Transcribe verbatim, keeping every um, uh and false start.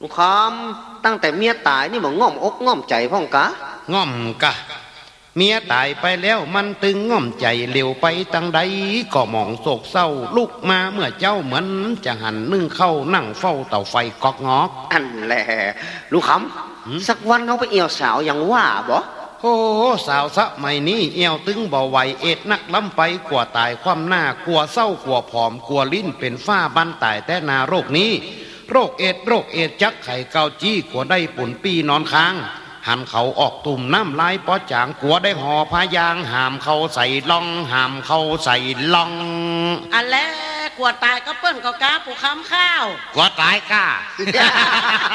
ลุงคำตั้งแต่เมียตายนี่มันง่อมอกง่อมใจพ่องกะง่อมกะเมียตายไปแล้วมันตึงง่อมใจเร็วไปตั้งใดก็มองโศกเศร้าลุกมาเมื่อเจ้าเหมือนจะหันนึ่งเข้านั่งเฝ้าเต่าไฟกอกงอกอันแหละลุงคำสักวันเขาไปเอี่ยวสาวอย่างว่าบ่โอ้สาวสะไม่นี้เอี่ยวตึงบ่ไหวเอ็ดนักล้ำไปกลัวตายความหน้ากลัวเศร้ากลัวผอมกลัวลิ้นเป็นฝ้าบันตายแต่นาโรคนี้โรคเอ็ดโรคเอ็ดจักไข่เกาจี้กลัวได้ปุ่นปีนอนค้างหันเขาออกตุ่มน้ำลายปอจางกลัวได้ห่อพายางหามเขาใส่ล่องหามเขาใส่ล่องอันแล้วกลัวตายก็เปิ้นก็กล้าปูค้ำข้าวกลัวตายก้า